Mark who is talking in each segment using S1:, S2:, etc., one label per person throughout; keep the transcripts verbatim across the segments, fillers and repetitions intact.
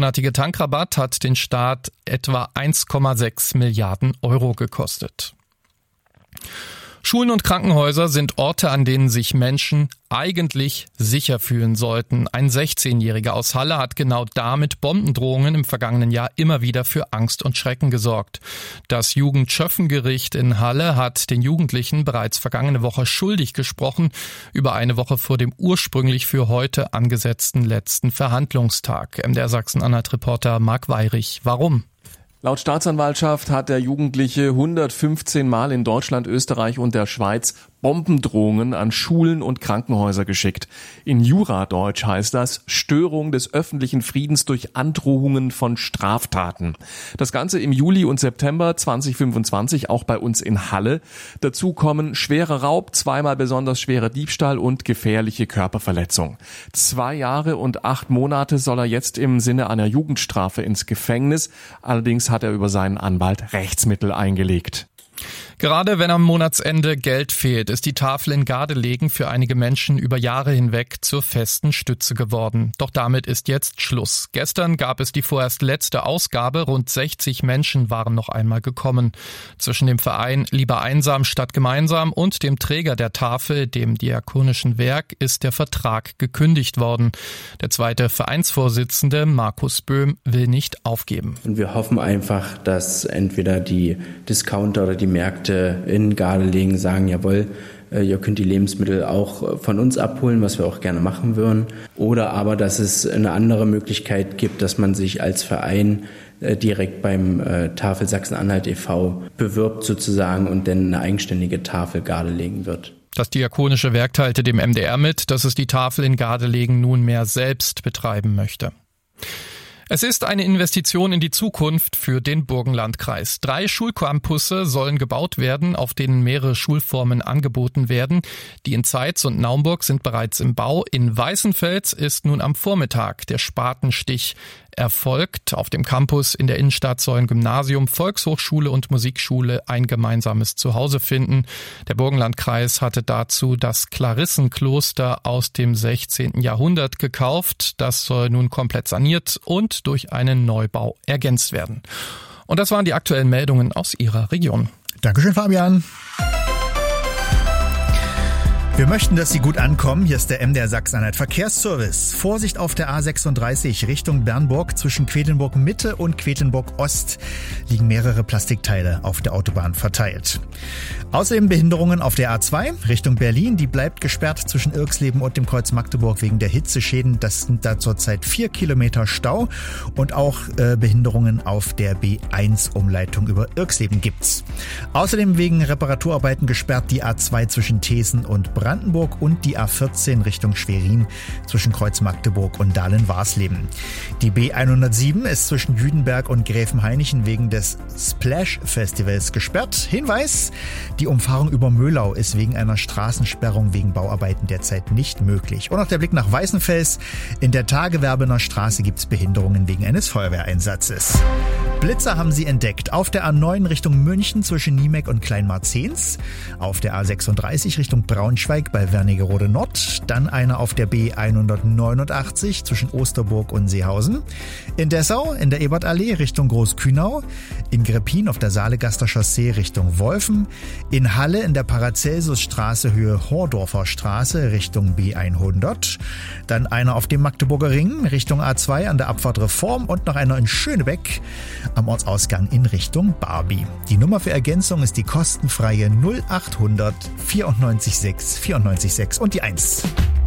S1: dreimonatige Tankrabatt hat den Staat etwa eins Komma sechs Milliarden Euro gekostet. Schulen und Krankenhäuser sind Orte, an denen sich Menschen eigentlich sicher fühlen sollten. Ein sechzehnjähriger aus Halle hat genau da mit Bombendrohungen im vergangenen Jahr immer wieder für Angst und Schrecken gesorgt. Das Jugendschöffengericht in Halle hat den Jugendlichen bereits vergangene Woche schuldig gesprochen, über eine Woche vor dem ursprünglich für heute angesetzten letzten Verhandlungstag. M D R Sachsen-Anhalt-Reporter Marc Weyrich. Warum?
S2: Laut Staatsanwaltschaft hat der Jugendliche hundertfünfzehn Mal in Deutschland, Österreich und der Schweiz Bombendrohungen an Schulen und Krankenhäuser geschickt. In Juradeutsch heißt das Störung des öffentlichen Friedens durch Androhungen von Straftaten. Das Ganze im Juli und September zweitausendfünfundzwanzig, auch bei uns in Halle. Dazu kommen schwerer Raub, zweimal besonders schwerer Diebstahl und gefährliche Körperverletzung. Zwei Jahre und acht Monate soll er jetzt im Sinne einer Jugendstrafe ins Gefängnis. Allerdings hat er über seinen Anwalt Rechtsmittel eingelegt.
S1: Gerade wenn am Monatsende Geld fehlt, ist die Tafel in Gardelegen für einige Menschen über Jahre hinweg zur festen Stütze geworden. Doch damit ist jetzt Schluss. Gestern gab es die vorerst letzte Ausgabe. Rund sechzig Menschen waren noch einmal gekommen. Zwischen dem Verein Lieber einsam statt gemeinsam und dem Träger der Tafel, dem Diakonischen Werk, ist der Vertrag gekündigt worden. Der zweite Vereinsvorsitzende, Markus Böhm, will nicht aufgeben.
S3: Und wir hoffen einfach, dass entweder die Discounter oder die Märkte in Gardelegen sagen, jawohl, ihr könnt die Lebensmittel auch von uns abholen, was wir auch gerne machen würden. Oder aber, dass es eine andere Möglichkeit gibt, dass man sich als Verein direkt beim Tafel Sachsen-Anhalt e V bewirbt sozusagen und dann eine eigenständige Tafel Gardelegen wird.
S1: Das Diakonische Werk teilte dem M D R mit, dass es die Tafel in Gardelegen nunmehr selbst betreiben möchte. Es ist eine Investition in die Zukunft für den Burgenlandkreis. Drei Schulcampusse sollen gebaut werden, auf denen mehrere Schulformen angeboten werden. Die in Zeitz und Naumburg sind bereits im Bau. In Weißenfels ist nun am Vormittag der Spatenstich erfolgt. Auf dem Campus in der Innenstadt sollen Gymnasium, Volkshochschule und Musikschule ein gemeinsames Zuhause finden. Der Burgenlandkreis hatte dazu das Klarissenkloster aus dem sechzehnten Jahrhundert gekauft. Das soll nun komplett saniert und durch einen Neubau ergänzt werden. Und das waren die aktuellen Meldungen aus Ihrer Region.
S4: Dankeschön, Fabian. Wir möchten, dass Sie gut ankommen. Hier ist der M D R Sachsen-Anhalt Verkehrsservice. Vorsicht auf der A sechsunddreißig Richtung Bernburg. Zwischen Quedlinburg Mitte und Quedlinburg Ost liegen mehrere Plastikteile auf der Autobahn verteilt. Außerdem Behinderungen auf der A zwei Richtung Berlin. Die bleibt gesperrt zwischen Irxleben und dem Kreuz Magdeburg wegen der Hitzeschäden. Das sind da zurzeit vier Kilometer Stau. Und auch äh, Behinderungen auf der B eins Umleitung über Irxleben gibt's. Außerdem wegen Reparaturarbeiten gesperrt die A zwei zwischen Thesen und Brandenburg und die A vierzehn Richtung Schwerin zwischen Kreuz Magdeburg und Dahlen-Warsleben. Die B hundertsieben ist zwischen Jüdenberg und Gräfenhainichen wegen des Splash Festivals gesperrt. Hinweis: Die Umfahrung über Möhlau ist wegen einer Straßensperrung wegen Bauarbeiten derzeit nicht möglich. Und auch der Blick nach Weißenfels. In der Tagewerbener Straße gibt es Behinderungen wegen eines Feuerwehreinsatzes. Blitzer haben sie entdeckt. Auf der A neun Richtung München zwischen Niemeck und Kleinmarzens. Auf der A sechsunddreißig Richtung Braunschweig bei Wernigerode Nord. Dann einer auf der B hundertneunundachtzig zwischen Osterburg und Seehausen. In Dessau in der Ebertallee Richtung Großkühnau. In Greppin auf der Saalegaster Chaussee Richtung Wolfen. In Halle in der Paracelsusstraße Höhe Hordorfer Straße Richtung B hundert. Dann einer auf dem Magdeburger Ring Richtung A zwei an der Abfahrt Reform und noch einer in Schönebeck am Ortsausgang in Richtung Barbie. Die Nummer für Ergänzung ist die kostenfreie null achthundert vierundneunzig sechs vierundneunzig sechs und die eins.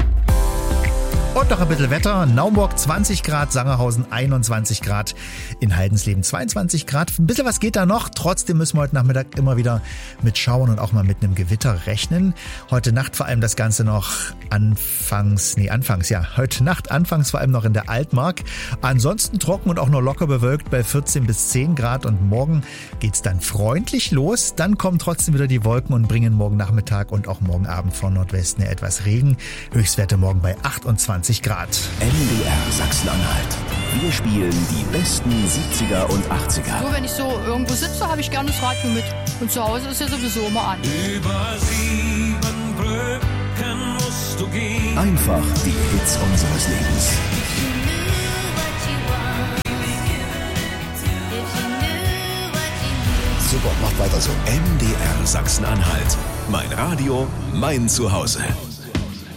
S4: Und noch ein bisschen Wetter. Naumburg zwanzig Grad, Sangerhausen einundzwanzig Grad, in Heidensleben zweiundzwanzig Grad. Ein bisschen was geht da noch. Trotzdem müssen wir heute Nachmittag immer wieder mit Schauern und auch mal mit einem Gewitter rechnen. Heute Nacht vor allem das Ganze noch anfangs, nee, anfangs, ja, heute Nacht anfangs vor allem noch in der Altmark. Ansonsten trocken und auch nur locker bewölkt bei vierzehn bis zehn Grad und morgen geht's dann freundlich los. Dann kommen trotzdem wieder die Wolken und bringen morgen Nachmittag und auch morgen Abend von Nordwesten her etwas Regen. Höchstwerte morgen bei achtundzwanzig Grad.
S5: M D R Sachsen-Anhalt. Wir spielen die besten siebziger und achtziger.
S6: So, wenn ich so irgendwo sitze, habe ich gerne das Radio mit. Und zu Hause ist ja sowieso immer an.
S7: Über sieben Brücken musst du gehen.
S5: Einfach die Hits unseres Lebens. Super, macht weiter so. M D R Sachsen-Anhalt. Mein Radio, mein Zuhause.